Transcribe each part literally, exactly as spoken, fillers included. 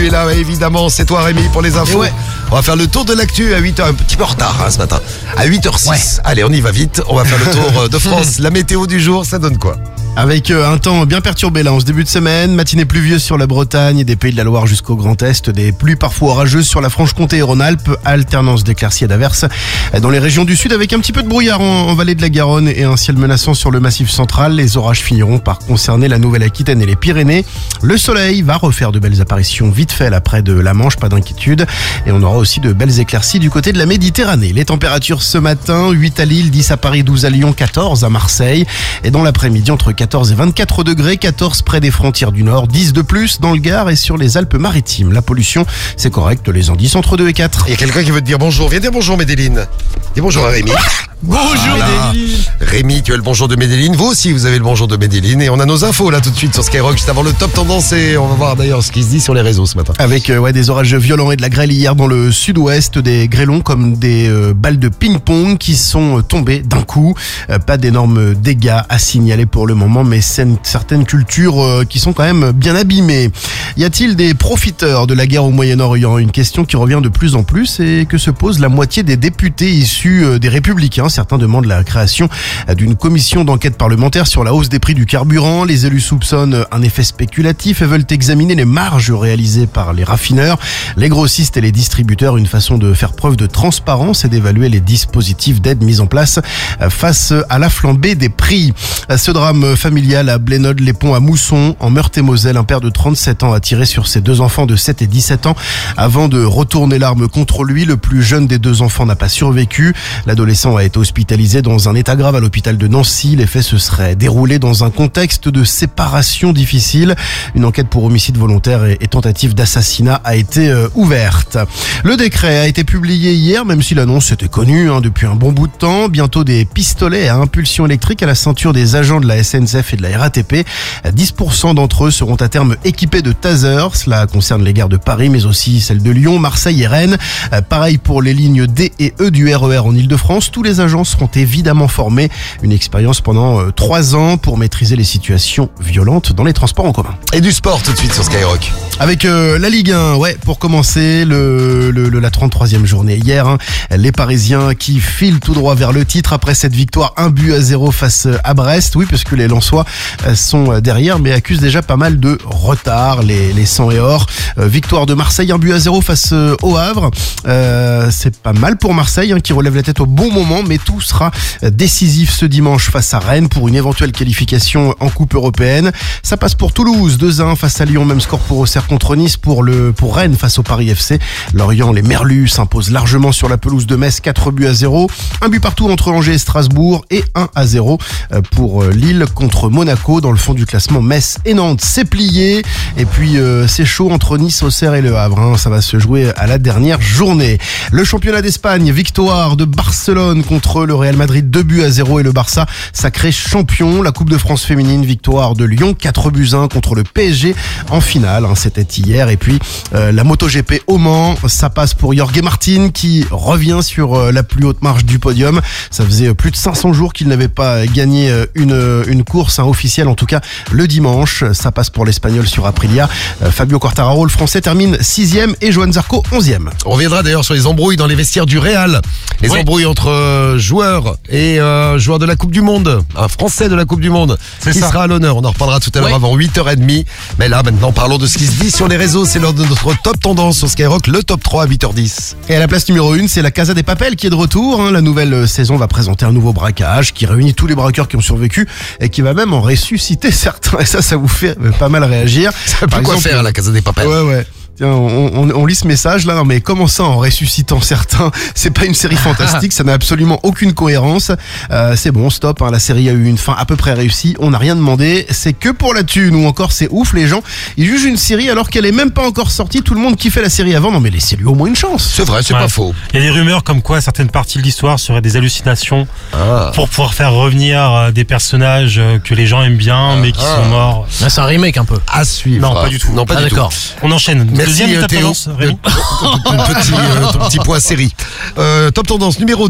Et là, évidemment, c'est toi Rémi pour les infos. Ouais. On va faire le tour de l'actu à huit heures, un petit peu en retard hein, ce matin. À huit heures six. Ouais. Allez, on y va vite. On va faire le tour de France. La météo du jour, ça donne quoi ? Avec un temps bien perturbé là en ce début de semaine, matinée pluvieuse sur la Bretagne et des Pays de la Loire jusqu'au Grand Est, des pluies parfois orageuses sur la Franche-Comté et Rhône-Alpes, alternance d'éclaircies et d'averses dans les régions du sud avec un petit peu de brouillard en, en vallée de la Garonne et un ciel menaçant sur le massif central. Les orages finiront par concerner la Nouvelle-Aquitaine et les Pyrénées. Le soleil va refaire de belles apparitions vite fait là près de la Manche, pas d'inquiétude. Et on aura aussi de belles éclaircies du côté de la Méditerranée. Les températures ce matin, huit à Lille, dix à Paris, douze à Lyon, quatorze à Marseille. Et dans l'après-midi, entre quatorze et vingt-quatre degrés, quatorze près des frontières du Nord, dix de plus dans le Gard et sur les Alpes-Maritimes. La pollution, c'est correct, les indices entre deux et quatre. Il y a quelqu'un qui veut te dire bonjour. Viens dire bonjour Médéline. Dis bonjour à Rémi. Bonjour voilà. Médéline. Rémi, tu as le bonjour de Médéline. Vous aussi, vous avez le bonjour de Médéline. Et on a nos infos là tout de suite sur Skyrock, juste avant le top tendance. Et on va voir d'ailleurs ce qui se dit sur les réseaux ce matin. Avec euh, ouais, des orages violents et de la grêle hier dans le sud-ouest, des grêlons comme des euh, balles de ping-pong qui sont euh, tombées d'un coup. Euh, pas d'énormes dégâts à signaler pour le moment, mais c'est certaines cultures euh, qui sont quand même bien abîmées. Y a-t-il des profiteurs de la guerre au Moyen-Orient ? Une question qui revient de plus en plus et que se pose la moitié des députés issus euh, des Républicains. Certains demandent la création euh, d'une commission d'enquête parlementaire sur la hausse des prix du carburant. Les élus soupçonnent un effet spéculatif et veulent examiner les marges réalisées par les raffineurs, les grossistes et les distributeurs. Une façon de faire preuve de transparence et d'évaluer les dispositifs d'aide mis en place euh, face à la flambée des prix. Ce drame familial à Blénod-les-Ponts à Mousson, en Meurthe-et-Moselle, un père de trente-sept ans a tiré sur ses deux enfants de sept et dix-sept ans avant de retourner l'arme contre lui. Le plus jeune des deux enfants n'a pas survécu. L'adolescent a été hospitalisé dans un état grave à l'hôpital de Nancy. Les faits se seraient déroulés dans un contexte de séparation difficile. Une enquête pour homicide volontaire et tentative d'assassinat a été euh, ouverte. Le décret a été publié hier, même si l'annonce était connue hein, depuis un bon bout de temps. Bientôt des pistolets à impulsion électrique à la ceinture des agents de la S N C F et de la R A T P. dix pour cent d'entre eux seront à terme équipés de tasers. Cela concerne les gares de Paris, mais aussi celles de Lyon, Marseille et Rennes. Pareil pour les lignes D et E du R E R en Ile-de-France. Tous les agents seront évidemment formés. Une expérience pendant trois ans pour maîtriser les situations violentes dans les transports en commun. Et du sport tout de suite sur Skyrock. Avec euh, la Ligue un, ouais, pour commencer, le, le, le, la trente-troisième journée hier. Hein, les Parisiens qui filent tout droit vers le titre après cette victoire un but à zéro face à Brest. Oui, parce que les Lensois sont derrière, mais accusent déjà pas mal de retard, les, les sang et or. Euh, victoire de Marseille, un but à zéro face au Havre. Euh, c'est pas mal pour Marseille, hein, qui relève la tête au bon moment, mais tout sera décisif ce dimanche face à Rennes pour une éventuelle qualification en Coupe européenne. Ça passe pour Toulouse, deux à un face à Lyon, même score pour Auxerre contre Nice, pour, le, pour Rennes face au Paris F C. Lorient, les Merlus s'imposent largement sur la pelouse de Metz, quatre buts à zéro. Un but partout entre Angers et Strasbourg et un à zéro pour Lille contre Monaco. Dans le fond du classement, Metz et Nantes, c'est plié. Et puis euh, c'est chaud entre Nice, Auxerre et Le Havre. Hein. Ça va se jouer à la dernière journée. Le championnat d'Espagne, victoire de Barcelone contre le Real Madrid, deux buts à zéro et le Barça sacré champion. La Coupe de France féminine, victoire de Lyon, quatre buts à un contre le P S G en finale. Hein. C'était hier. Et puis euh, la MotoGP au Mans, ça passe pour Jorge Martin qui revient sur euh, la plus haute marche du podium. Ça faisait plus de cinq cents jours qu'il n'avait pas gagné une, une course hein, officielle, en tout cas le dimanche. Ça passe pour l'Espagnol sur Aprilia. Euh, Fabio Quartararo, le Français, termine sixième et Johan Zarco onzième. On reviendra d'ailleurs sur les embrouilles dans les vestiaires du Real. Les oui. embrouilles entre euh, joueurs et euh, joueurs de la Coupe du Monde. Un Français de la Coupe du Monde C'est qui ça. sera à l'honneur. On en reparlera tout à l'heure oui. avant huit heures trente. Mais là, maintenant, parlons de ce qui se dit sur les réseaux. C'est l'heure de notre top tendance sur Skyrock, le top trois à huit heures dix. Et à la place numéro un, c'est la Casa des Papel qui est de retour. Hein. La nouvelle saison va présenter un nouveau braquage qui réunit tous les braqueurs qui ont survécu et qui va même en ressusciter certains. Et ça, ça vous fait pas mal réagir. Ça peut quoi faire à la Casa des Papel. Ouais, ouais. Tiens, on, on, on lit ce message là, non mais comment ça en ressuscitant certains ? C'est pas une série fantastique, ça n'a absolument aucune cohérence. Euh, c'est bon, stop, hein, la série a eu une fin à peu près réussie, on n'a rien demandé, c'est que pour la thune, ou encore c'est ouf, les gens, ils jugent une série alors qu'elle est même pas encore sortie, tout le monde kiffait la série avant, non mais laissez-lui au moins une chance. C'est vrai, c'est ouais. pas faux. Il y a des rumeurs comme quoi certaines parties de l'histoire seraient des hallucinations ah. pour pouvoir faire revenir des personnages que les gens aiment bien, ah. mais qui ah. sont morts. Là, c'est un remake un peu. À suivre. Non, pas du tout. Non, pas ah, du d'accord. tout. On enchaîne. Merci Deuxième euh, top Théo. Tendance, Rémi. Ton petit, euh, ton petit point série. Euh, top tendance numéro deux.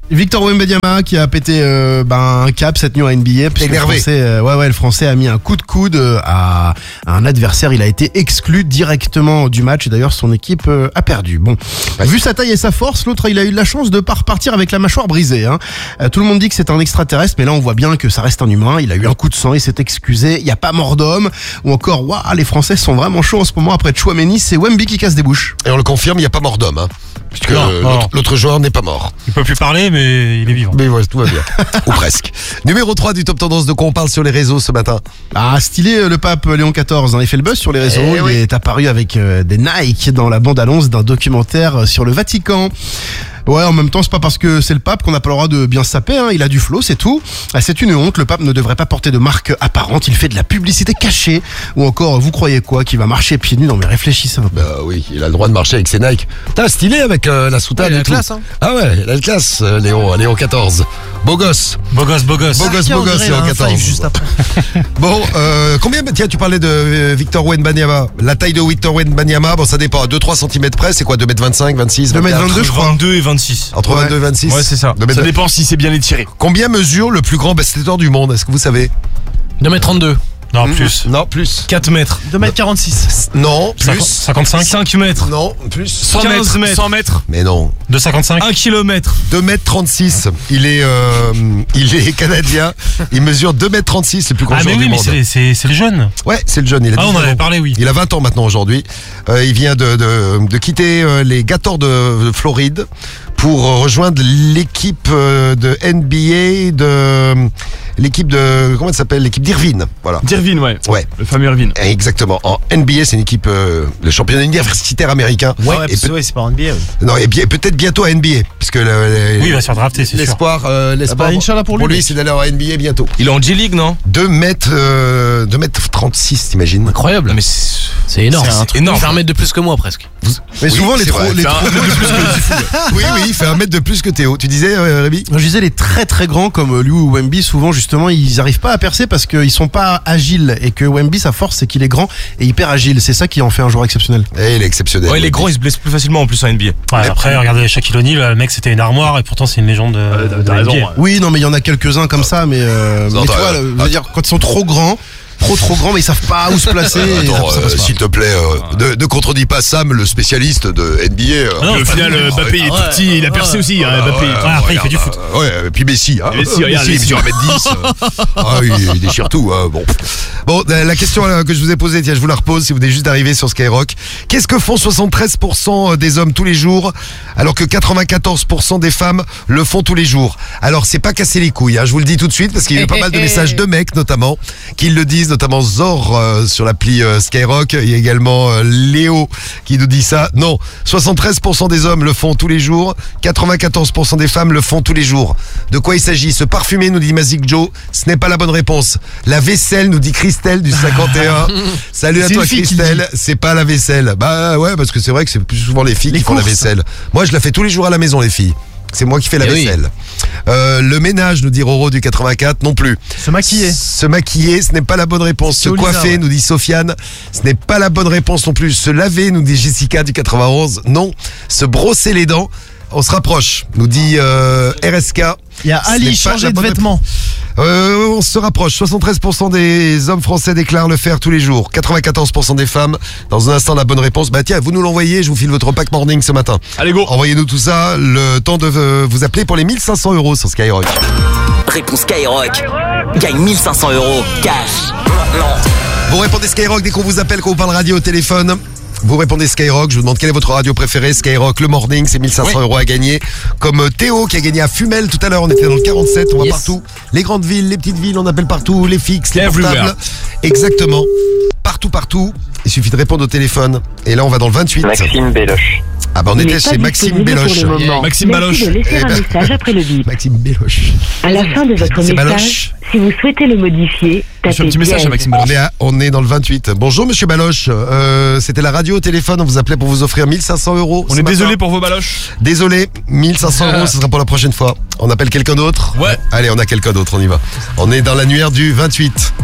Victor Wembanyama qui a pété euh, ben, un cap cette nuit en N B A. Puisque le Français, euh, ouais, ouais, le Français a mis un coup de coude à, à un adversaire. Il a été exclu directement du match. Et d'ailleurs, son équipe euh, a perdu. Bon, ouais. Vu sa taille et sa force, l'autre, il a eu de la chance de pas repartir avec la mâchoire brisée. Hein. Euh, tout le monde dit que c'est un extraterrestre, mais là, on voit bien que ça reste un humain. Il a eu un coup de sang, il s'est excusé. Il n'y a pas mort d'homme. Ou encore, waouh, les Français sont vraiment chauds en ce moment. Après Tchouaméni, c'est Wemby qui casse des bouches. Et on le confirme, il n'y a pas mort d'homme. Hein. Puisque non, l'autre, non. l'autre joueur n'est pas mort. Il peut plus parler, mais il est vivant. Mais ouais, tout va bien. Ou presque. Numéro trois du Top Tendance, de quoi on parle sur les réseaux ce matin? Ah, stylé, le pape Léon quatorze. Hein, il fait le buzz sur les réseaux. Eh il oui. est apparu avec euh, des Nike dans la bande-annonce d'un documentaire sur le Vatican. Ouais, en même temps, c'est pas parce que c'est le pape qu'on n'a pas le droit de bien se saper, hein. Il a du flow, c'est tout. Ah, c'est une honte, le pape ne devrait pas porter de marque apparente, il fait de la publicité cachée. Ou encore, vous croyez quoi, qu'il va marcher pieds nus? Non mais réfléchissez un peu. Bah oui, il a le droit de marcher avec ses Nike. T'as stylé avec euh, la soutane. Ouais, il a et la tout. classe, hein. Ah ouais, il a la classe, euh, Léon, Léon quatorze. Beau gosse. Beau gosse, beau gosse. Beau gosse, beau gosse, Léon quatorze. Juste après. Bon, euh, combien, tiens, tu parlais de euh, Victor Wembanyama. La taille de Victor Wembanyama, bon ça dépend, à deux à trois centimètres près, c'est quoi, deux mètres vingt-cinq, vingt-six, deux mètres vingt-quatre? vingt-deux, je crois. vingt-deux et vingt-six. Entre Ouais. vingt-deux et vingt-six. Ouais, c'est ça. deux mètres Ça dépend si c'est bien étiré. Combien mesure le plus grand basketteur du monde? Est-ce que vous savez? deux mètres trente-deux. Non, plus. Non, plus. quatre mètres. deux mètres quarante-six. Non, plus. cinquante-cinq. cinq mètres. Non, plus. cent mètres. cent mètres. Mais non. deux cinquante-cinq. un kilomètre. deux mètres trente-six. Il est, euh, il est canadien. Il mesure deux mètres trente-six, le plus grand Ah, mais joueur oui, du mais monde. c'est, c'est, c'est le jeune. Ouais, c'est le jeune. Il a Ah, on en dix-neuf avait ans. parlé, oui. Il a vingt ans maintenant aujourd'hui. Euh, il vient de, de, de quitter euh, les Gators de, de Floride pour euh, rejoindre l'équipe euh, de N B A de l'équipe de comment elle s'appelle l'équipe d'Irvine. Voilà. D'Irvine, ouais. Ouais. Le fameux Irvine. Exactement. En N B A, c'est une équipe, euh, le championnat universitaire américain. Ouais, et parce que peut- ouais, c'est pas en N B A. Ouais. non, et bien, peut-être bientôt à N B A, puisque le, le- Oui, il va se faire drafter, c'est sûr. l'espoir, euh, l'espoir Ah bah, Inch'Allah pour lui, mec. c'est d'aller en N B A bientôt. Il est en G-League, non? deux mètres, euh, deux mètres trente-six, t'imagines? Incroyable. Mais c'est C'est énorme. C'est un truc énorme. Il fait un mètre de plus que moi presque. Mais Oui, souvent les c'est trop, vrai. les Fait un trop- mètre de plus que Oui, oui, il fait un mètre de plus que Théo. Tu disais, euh, Rémi? Je disais les très très grands comme lui ou Wemby, souvent justement ils arrivent pas à percer parce qu'ils sont pas agiles et que Wemby sa force c'est qu'il est grand et hyper agile. C'est ça qui en fait un joueur exceptionnel. Eh, il est exceptionnel. Ouais, les grands, ils se blessent plus facilement en plus en N B A. Ouais, après, regardez Shaquille O'Neal, le mec c'était une armoire et pourtant c'est une légende de, t'as de raison, N B A. ouais. Oui, non mais il y en a quelques-uns comme ça, mais, euh, Non, mais tu t'as- vois, le- je veux dire quand ils sont trop grands, trop trop grands, mais ils savent pas où se placer. et Attends, ça- ça euh, passe pas. s'il te plaît, euh, ne, ne contredis pas Sam, le spécialiste de N B A. euh. Ah non, Au pas final, du tout. euh, Mbappé, il est tout petit, il a percé aussi, hein, Mbappé. Ouais, Ouais, après, il fait du regarde, foot. euh, Ouais, et puis Messi. Hein. Messi, regarde, il Messi. mesure un mètre dix. euh. Ah, il, il déchire tout. hein, Bon. Bon, euh, la question euh, que je vous ai posée, tiens, je vous la repose si vous venez juste d'arriver sur Skyrock. Qu'est-ce que font soixante-treize pour cent des hommes tous les jours, alors que quatre-vingt-quatorze pour cent des femmes le font tous les jours? Alors, c'est pas casser les couilles, hein, je vous le dis tout de suite, parce qu'il y a eu pas mal de messages de mecs, notamment, qui le disent, notamment Zor euh, sur l'appli euh, Skyrock. Il y a également euh, Léo qui nous dit ça. Non, soixante-treize pour cent des hommes le font tous les jours, quatre-vingt-quatorze pour cent des femmes le font tous les jours. De quoi il s'agit? Se parfumer, nous dit Magic Joe, ce n'est pas la bonne réponse. La vaisselle, nous dit Christelle du cinquante et un. Salut à C'est toi une fille qui le Christelle, c'est pas la vaisselle. Bah ouais, parce que c'est vrai que c'est plus souvent les filles Les qui font la courses. vaisselle. Moi, je la fais tous les jours à la maison, les filles. C'est moi qui fais la Eh oui. vaisselle. Euh, le ménage, nous dit Roro du quatre-vingt-quatre, non plus. Se maquiller. Se maquiller, ce n'est pas la bonne réponse. Se C'est Olisa, coiffer, ouais. nous dit Sofiane, ce n'est pas la bonne réponse non plus. Se laver, nous dit Jessica du quatre-vingt-onze, non. Se brosser les dents, on se rapproche, nous dit euh, R S K. Il y a Ce Ali n'est pas changer la de bonne vêtements. Euh, on se rapproche. soixante-treize pour cent des hommes français déclarent le faire tous les jours. quatre-vingt-quatorze pour cent des femmes. Dans un instant, la bonne réponse. Bah tiens, vous nous l'envoyez, je vous file votre pack morning ce matin. Allez, go. Envoyez-nous tout ça. Le temps de euh, vous appeler pour les mille cinq cents euros sur Skyrock. Réponse Skyrock. Gagne mille cinq cents euros cash. Maintenant. Vous répondez Skyrock dès qu'on vous appelle, qu'on vous parle radio au téléphone. Vous répondez Skyrock, je vous demande quelle est votre radio préférée. Skyrock, le morning, c'est mille cinq cents euros à gagner. Comme Théo qui a gagné à Fumel tout à l'heure, on était dans le quarante-sept, on va Yes. partout. Les grandes villes, les petites villes, on appelle partout, les fixes, les Everywhere. portables. Exactement. Partout, partout. Il suffit de répondre au téléphone. Et là, on va dans le vingt-huit. Maxime Béloche. Ah bah on Il était n'est chez pas Maxime disponible pour Béloche. le moment. Maxime Merci Baloche. de laisser Eh un ben. message après le bip. Maxime Béloche. À la fin de votre C'est message, Baloche. si vous souhaitez le modifier, Je fais tapez un petit message à dièse. Maxime On Baloche. est, à- on est dans le vingt-huit. Bonjour Monsieur Baloche. Euh, C'était la radio au téléphone. On vous appelait pour vous offrir mille cinq cents euros. On ce est matin. désolé pour vos baloches. Désolé, mille cinq cents euros, ce sera pour la prochaine fois. On appelle quelqu'un d'autre? Ouais. Allez, on a quelqu'un d'autre, on y va. On est dans l'annuaire du vingt-huit.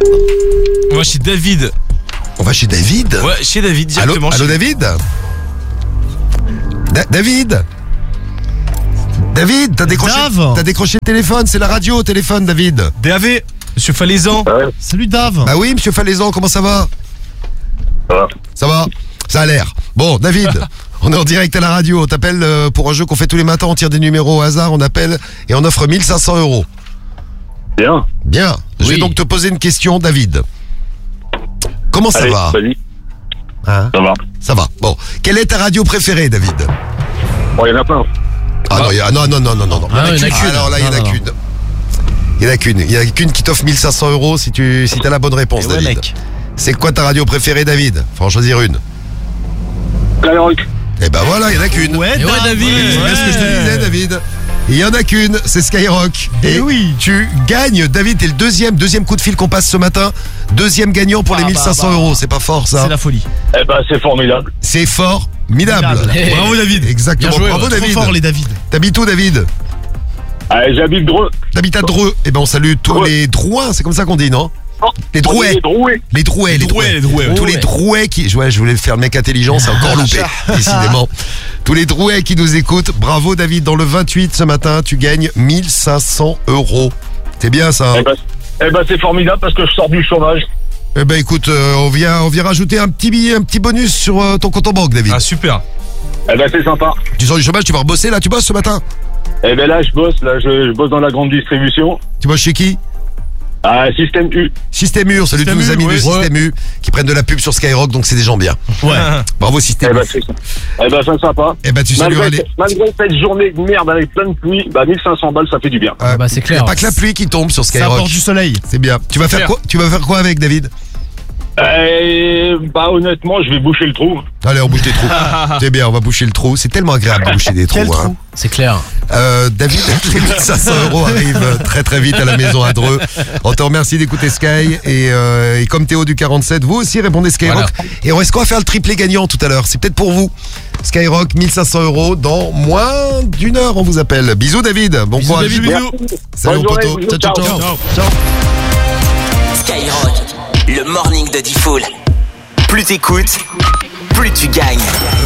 On va chez David. On va chez David. Ouais, chez David Allô, directement. allô chez- David Da- David David, t'as décroché, Dave. t'as décroché le téléphone, c'est la radio au téléphone, David. D A V, Monsieur Falaisan. Salut Dave. Bah oui, monsieur Falaisan, comment ça va? Ça va. Ça va? Ça a l'air. Bon, David, on est en direct à la radio. On t'appelle euh, pour un jeu qu'on fait tous les matins. On tire des numéros au hasard, on appelle et on offre mille cinq cents euros. Bien. Bien. Je vais Oui. donc te poser une question, David. Comment ça Allez, va? vas-y. Hein Ça va. Ça va. Bon. Quelle est ta radio préférée, David? Bon, il y en a plein. Ah non, il y a- non, non, non, non, non, non. Ah, il y en a qu'une. Alors là, il y en a Non, non, qu'une. Il y en a qu'une. Il y en a qu'une qui t'offre mille cinq cents euros si tu si t'as la bonne réponse, Et ouais, David. mec. C'est quoi ta radio préférée, David? Faut en choisir une. Skyrock. Eh ben voilà, il y en a qu'une. Ouais, Et ouais, David. C'est bien ce que je te disais, David. Il y en a qu'une, c'est Skyrock. Eh oui. Tu gagnes, David, t'es le deuxième, deuxième coup de fil qu'on passe ce matin. Deuxième gagnant pour les Ah, mille cinq cents bah, bah. euros. C'est pas fort, ça. C'est la folie. Eh ben, c'est formidable. C'est fort, midable. Midable. Eh, Bravo David. Exactement. Bien joué, Bravo, ouais. Trop David. fort les David. T'habites où, David? Allez, j'habite Dreux. T'habites à Dreux. Eh ben, on salue tous Dreux. les Drouins, c'est comme ça qu'on dit, non? Les Drouais. Les Drouais. Les Drouais, les Drouais, Drouais. les Drouais, ouais. Tous les Drouais qui. Ouais, je voulais faire le mec intelligent, c'est encore loupé, décidément. Tous les Drouais qui nous écoutent. Bravo, David. Dans le vingt-huit ce matin, tu gagnes mille cinq cents euros. C'est bien ça. Eh Hein ben, eh ben, c'est formidable parce que je sors du chômage. Eh ben, écoute, euh, on vient, on vient rajouter un petit billet, un petit bonus sur euh, ton compte en banque, David. Ah super. Eh ben, c'est sympa. Tu sors du chômage, tu vas rebosser là, tu bosses ce matin? Eh ben là, je bosse. Là, je, je bosse dans la grande distribution. Tu bosses chez qui? Ah, Système U. Système U, on salue tous Système nos U, amis ouais. de Système U qui prennent de la pub sur Skyrock, donc c'est des gens bien. Ouais. Bravo Eh Système ben, U. c'est eh ben, c'est sympa. Eh ben, tu salueras Malgré, les. malgré cette journée de merde avec plein de pluie, bah mille cinq cents balles, ça fait du bien. Euh, bah, c'est y a clair. pas que la pluie qui tombe sur Ça Skyrock. apporte du soleil. C'est bien. Tu vas faire Clair. quoi? Tu vas faire quoi avec, David? Eh, bah honnêtement, je vais boucher le trou. Allez, on bouche des trous. C'est bien, on va boucher le trou. C'est tellement agréable de boucher des trous. Quel hein. trou? C'est clair. Euh, David, les mille cinq cents euros arrivent très très vite à la maison à Dreux. On te remercie d'écouter Sky. Et, euh, et comme Théo du quarante-sept, vous aussi répondez Skyrock. Et on est-ce qu'on va faire le triplé gagnant tout à l'heure? C'est peut-être pour vous. Skyrock, mille cinq cents euros. Dans moins d'une heure, on vous appelle. Bisous, David. Bon Bisous, courage. David. Merci. Salut, Bonne mon poteau. journée, Ciao, ciao, ciao. ciao. Ciao. Skyrock, le morning de Diffoul. Plus t'écoutes, plus tu gagnes.